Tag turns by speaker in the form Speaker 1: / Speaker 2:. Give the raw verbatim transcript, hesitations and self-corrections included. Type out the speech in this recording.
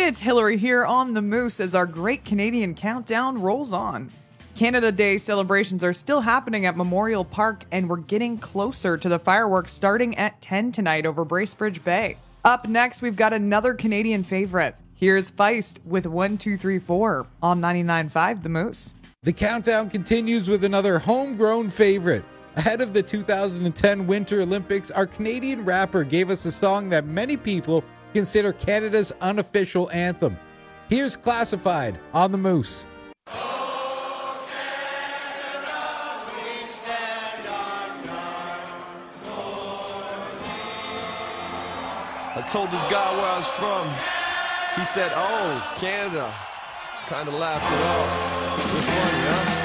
Speaker 1: It's Hillary here on the Moose as our Great Canadian Countdown rolls on. Canada Day celebrations are still happening at Memorial Park, and we're getting closer to the fireworks starting at ten tonight over Bracebridge Bay. Up next, we've got another Canadian favorite. Here's Feist with one two three four on ninety-nine point five The Moose.
Speaker 2: The countdown continues with another homegrown favorite. Ahead of the two thousand ten Winter Olympics, our Canadian rapper gave us a song that many people consider Canada's unofficial anthem. Here's Classified on the Moose.
Speaker 3: Oh, Canada, we stand on guard.
Speaker 4: I told this guy where I was from. He said, oh, Canada. Kind of laughed it off. It was funny, huh?